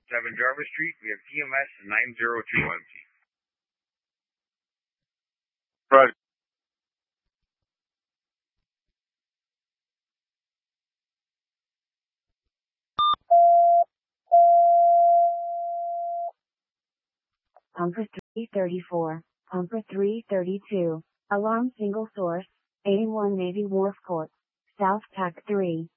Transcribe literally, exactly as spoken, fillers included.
seven Jarvis Street. We have T M S nine zero two one. Roger. Pumper three thirty-four, Pumper three thirty-two, alarm single source, eighty-one Navy Wharf Court, South Tack three.